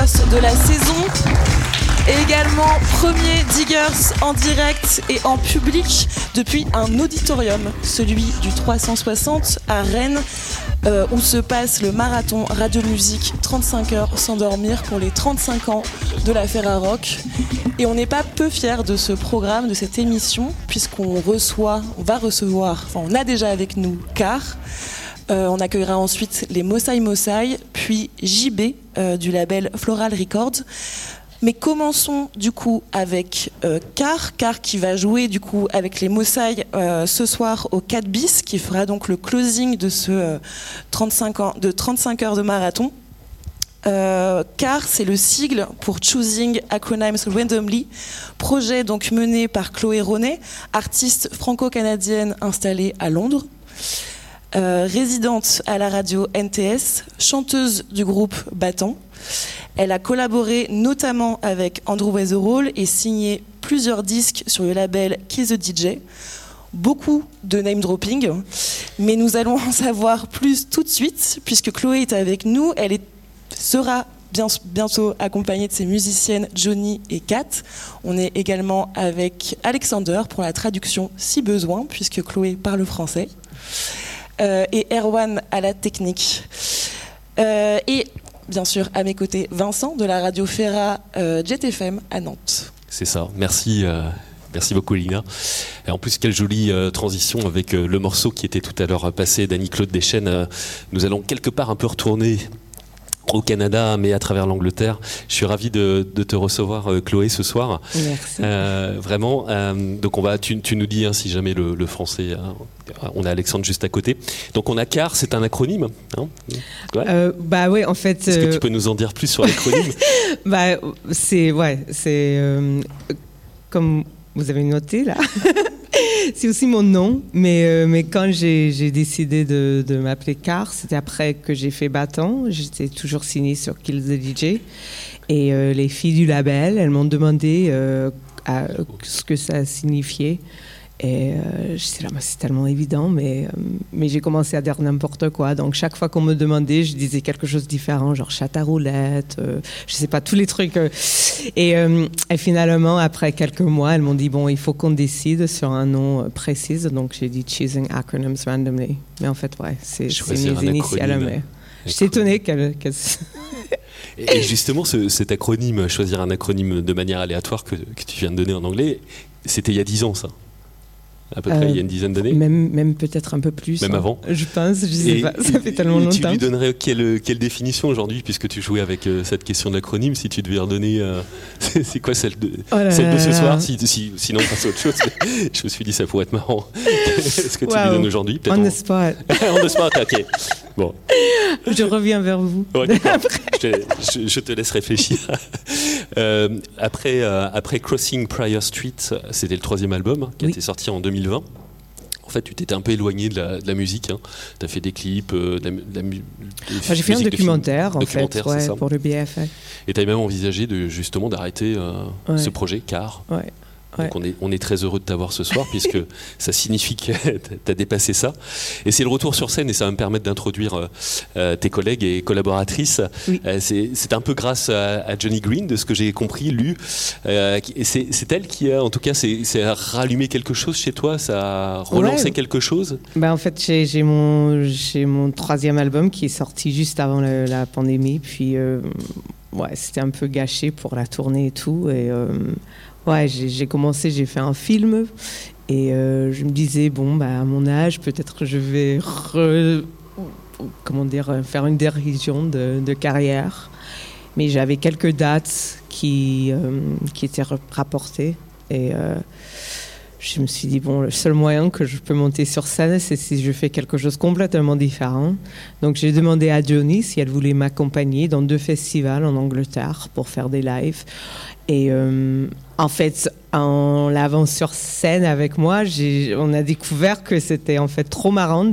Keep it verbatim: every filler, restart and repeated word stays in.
de la saison. Et également premier Diggers en direct et en public depuis un auditorium, celui du trois cent soixante à Rennes, euh, où se passe le marathon Radio Musique trente-cinq heures sans dormir pour les trente-cinq ans de la Ferrarock. Et on n'est pas peu fiers de ce programme, de cette émission, puisqu'on reçoit, on va recevoir, enfin on a déjà avec nous Car. Euh, on accueillera ensuite les Mossai Mossai, puis J B euh, du label Floral Records. Mais commençons du coup avec euh, Car, Car qui va jouer du coup avec les Mossai euh, ce soir au quatre bis, qui fera donc le closing de ce euh, trente-cinq ans, de trente-cinq heures de marathon. Euh, Car, c'est le sigle pour Choosing Acronyms Randomly, projet donc mené par Chloé Ronet, artiste franco-canadienne installée à Londres. Euh, résidente à la radio N T S, chanteuse du groupe Battant. Elle a collaboré notamment avec Andrew Weatherall et signé plusieurs disques sur le label Kill the D J. Beaucoup de name dropping, mais nous allons en savoir plus tout de suite puisque Chloé est avec nous. Elle est, sera bien, bientôt accompagnée de ses musiciennes Johnny et Kat. On est également avec Alexander pour la traduction si besoin puisque Chloé parle français. Euh, et Erwan à la technique. Euh, et bien sûr, à mes côtés, Vincent de la radio Ferra euh, Jet F M à Nantes. C'est ça, merci, euh, merci beaucoup Lina. Et en plus, quelle jolie euh, transition avec euh, le morceau qui était tout à l'heure passé d'Annie-Claude Deschênes. Euh, nous allons quelque part un peu retourner au Canada, mais à travers l'Angleterre. Je suis ravi de, de te recevoir, euh, Chloé, ce soir. Merci. Euh, vraiment. Euh, donc, on va, tu, tu nous dis hein, si jamais le, le français. Hein, on a Alexandre juste à côté. Donc, on a Car, c'est un acronyme. Hein ouais. euh, bah oui, en fait. Est-ce euh... que tu peux nous en dire plus sur l'acronyme? Bah, c'est ouais, c'est euh, comme vous avez noté là. C'est aussi mon nom, mais, euh, mais quand j'ai, j'ai décidé de, de m'appeler Car, c'était après que j'ai fait Battant. J'étais toujours signée sur Kill the D J. Et euh, les filles du label, elles m'ont demandé euh, à, ce que ça signifiait. Et euh, je sais là, c'est tellement évident, mais, euh, mais j'ai commencé à dire n'importe quoi. Donc chaque fois qu'on me demandait, je disais quelque chose de différent, genre chat à roulette, euh, je sais pas, tous les trucs. Euh. Et, euh, et finalement, après quelques mois, elles m'ont dit, bon, il faut qu'on décide sur un nom précis. Donc j'ai dit Choosing Acronyms Randomly. Mais en fait, ouais, c'est, c'est mes initiales. Mais je suis étonnée qu'elles... qu'elles... Et justement, ce, cet acronyme, choisir un acronyme de manière aléatoire que, que tu viens de donner en anglais, c'était il y a dix ans, ça? À peu près, euh, il y a une dizaine d'années. Même, même peut-être un peu plus. Même hein. avant. Je pense, je sais et, pas. Ça fait tellement et longtemps. Tu lui donnerais quelle, quelle définition aujourd'hui, puisque tu jouais avec euh, cette question de l'acronyme, si tu devais redonner. Euh, c'est, c'est quoi celle de, oh là celle de ce soir si, si, sinon, on passe à autre chose. Je me suis dit, ça pourrait être marrant. Est-ce que tu wow. lui donnes aujourd'hui? On the spot. On the spot, ok. Bon. Je reviens vers vous. Ouais, je, te, je, je te laisse réfléchir. euh, après, euh, après Crossing Prior Street, c'était le troisième album hein, qui oui. a été sorti en deux mille vingt. En fait, tu t'étais un peu éloigné de la, de la musique. Hein. Tu as fait des clips, euh, de la, de la, de enfin, j'ai fait un documentaire, en documentaire, fait, ouais, ça. pour le B F A. Et tu as même envisagé de, justement d'arrêter euh, ouais. ce projet, Car. Ouais. Donc ouais. on, est, on est très heureux de t'avoir ce soir puisque ça signifie que tu as dépassé ça. Et c'est le retour sur scène et ça va me permettre d'introduire euh, tes collègues et collaboratrices. Oui. Euh, c'est, c'est un peu grâce à, à Johnny Green, de ce que j'ai compris, lu. Euh, et c'est, c'est elle qui a, en tout cas, c'est, c'est a rallumé quelque chose chez toi, ça a relancé ouais. quelque chose. Ben, en fait, j'ai, j'ai, mon, j'ai mon troisième album qui est sorti juste avant le, la pandémie. Puis, euh, ouais, c'était un peu gâché pour la tournée et tout. Et... Euh, Ouais, j'ai, j'ai commencé, j'ai fait un film et euh, je me disais, bon, bah, à mon âge, peut-être que je vais re, comment dire, faire une dérision de, de carrière. Mais j'avais quelques dates qui, euh, qui étaient rapportées et euh, je me suis dit, bon, le seul moyen que je peux monter sur scène, c'est si je fais quelque chose complètement différent. Donc j'ai demandé à Johnny si elle voulait m'accompagner dans deux festivals en Angleterre pour faire des lives. Et euh, en fait, en l'avant sur scène avec moi, j'ai, on a découvert que c'était en fait trop marrant